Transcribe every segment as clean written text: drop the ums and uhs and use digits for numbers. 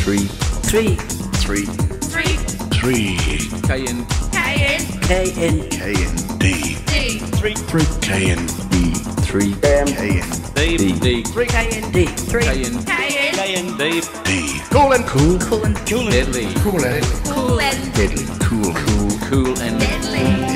Three. Three. Three. Three. Three. KN. KN. KN. KND. D. Three. KND. Three. KN. D. Three. KND. Three. KN. KN. D. D. Cool and cool. Cool and Deadly. Cool and cool and deadly. Cool. Cool and deadly.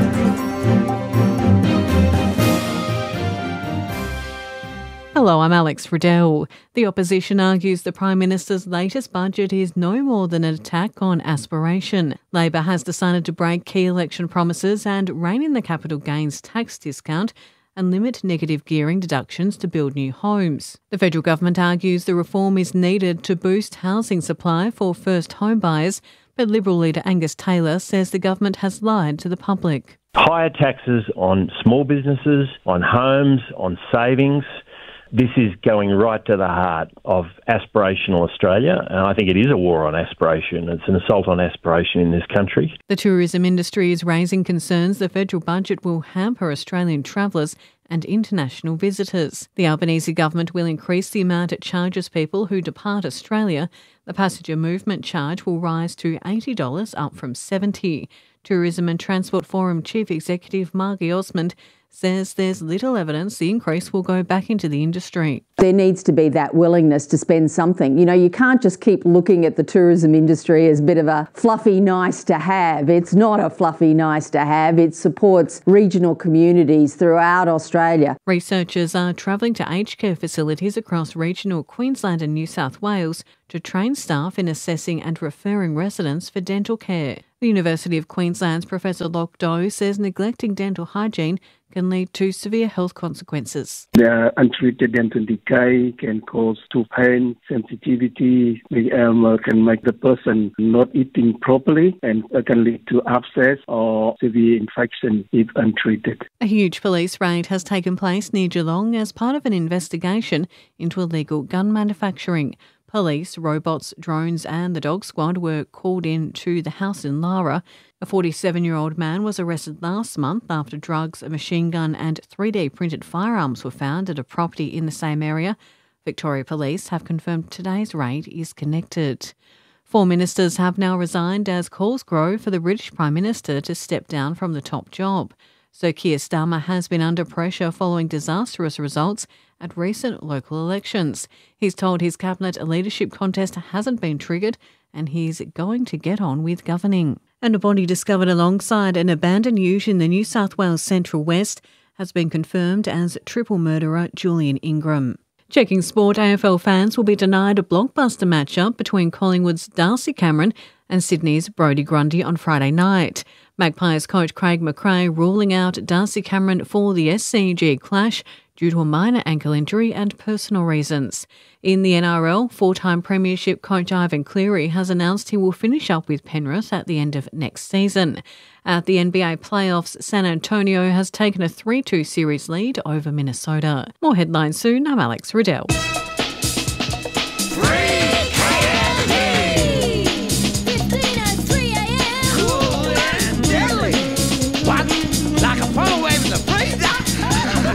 Hello, I'm Alex Riddell. The opposition argues the Prime Minister's latest budget is no more than an attack on aspiration. Labor has decided to break key election promises and rein in the capital gains tax discount and limit negative gearing deductions to build new homes. The federal government argues the reform is needed to boost housing supply for first home buyers, but Liberal leader Angus Taylor says the government has lied to the public. Higher taxes on small businesses, on homes, on savings. This is going right to the heart of aspirational Australia, and I think it is a war on aspiration. It's an assault on aspiration in this country. The tourism industry is raising concerns the federal budget will hamper Australian travellers and international visitors. The Albanese government will increase the amount it charges people who depart Australia. The passenger movement charge will rise to $80, up from $70. Tourism and Transport Forum Chief Executive Margie Osmond says there's little evidence the increase will go back into the industry. There needs to be that willingness to spend something. You know, you can't just keep looking at the tourism industry as a bit of a fluffy nice to have. It's not a fluffy nice to have. It supports regional communities throughout Australia. Researchers are travelling to aged care facilities across regional Queensland and New South Wales to train staff in assessing and referring residents for dental care. The University of Queensland's Professor Locke Doe says neglecting dental hygiene can lead to severe health consequences. The untreated dental decay can cause tooth pain, sensitivity, can make the person not eating properly, and can lead to abscess or severe infection if untreated. A huge police raid has taken place near Geelong as part of an investigation into illegal gun manufacturing. Police, robots, drones and the dog squad were called in to the house in Lara. A 47-year-old man was arrested last month after drugs, a machine gun and 3D printed firearms were found at a property in the same area. Victoria Police have confirmed today's raid is connected. 4 ministers have now resigned as calls grow for the British Prime Minister to step down from the top job. Sir Keir Starmer has been under pressure following disastrous results at recent local elections. He's told his cabinet a leadership contest hasn't been triggered and he's going to get on with governing. And a body discovered alongside an abandoned ute in the New South Wales Central West has been confirmed as triple murderer Julian Ingram. Checking sport, AFL fans will be denied a blockbuster matchup between Collingwood's Darcy Cameron and Sydney's Brodie Grundy on Friday night. Magpies coach Craig McRae ruling out Darcy Cameron for the SCG clash due to a minor ankle injury and personal reasons. In the NRL, 4-time premiership coach Ivan Cleary has announced he will finish up with Penrith at the end of next season. At the NBA playoffs, San Antonio has taken a 3-2 series lead over Minnesota. More headlines soon. I'm Alex Riddell.